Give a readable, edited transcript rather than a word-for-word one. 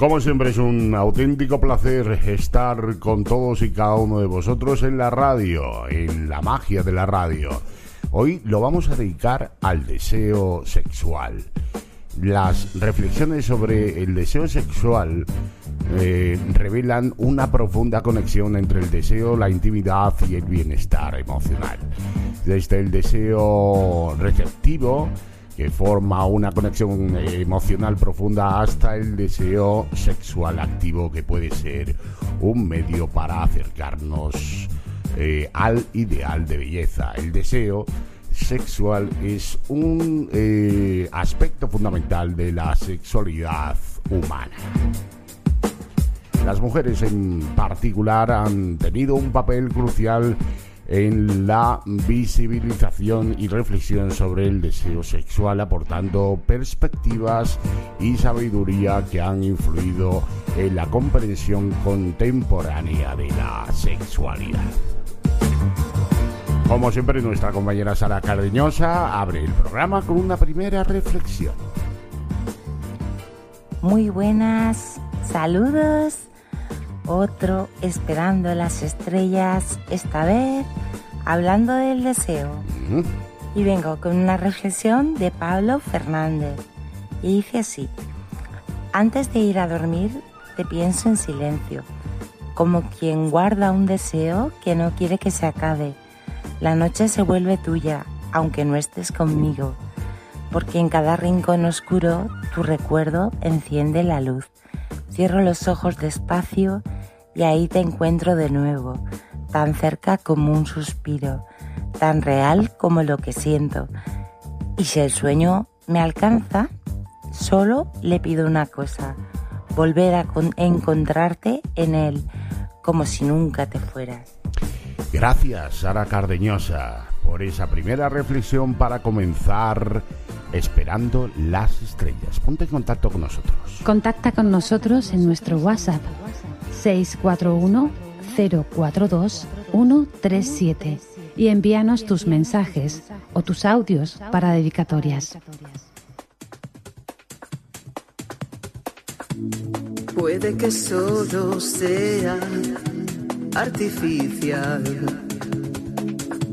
Como siempre es un auténtico placer estar con todos y cada uno de vosotros en la radio, en la magia de la radio. Hoy lo vamos a dedicar al deseo sexual. Las reflexiones sobre el deseo sexual revelan una profunda conexión entre el deseo, la intimidad y el bienestar emocional. Desde el deseo receptivo, que forma una conexión emocional profunda, hasta el deseo sexual activo, que puede ser un medio para acercarnos al ideal de belleza. El deseo sexual es un aspecto fundamental de la sexualidad humana. Las mujeres en particular han tenido un papel crucial en la visibilización y reflexión sobre el deseo sexual, aportando perspectivas y sabiduría que han influido en la comprensión contemporánea de la sexualidad. Como siempre, nuestra compañera Sara Cardeñosa abre el programa con una primera reflexión. Muy buenas, saludos. Otro esperando las estrellas, esta vez hablando del deseo. Y vengo con una reflexión de Pablo Fernández. Y dice así: antes de ir a dormir te pienso en silencio, como quien guarda un deseo que no quiere que se acabe. La noche se vuelve tuya, aunque no estés conmigo, porque en cada rincón oscuro tu recuerdo enciende la luz. Cierro los ojos despacio y ahí te encuentro de nuevo, tan cerca como un suspiro, tan real como lo que siento. Y si el sueño me alcanza, solo le pido una cosa: volver a encontrarte en él, como si nunca te fueras. Gracias, Sara Cardeñosa, por esa primera reflexión para comenzar esperando las estrellas. Ponte en contacto con nosotros. Contacta con nosotros en nuestro WhatsApp 641-042-137 y envíanos tus mensajes o tus audios para dedicatorias. Puede que solo sea artificial,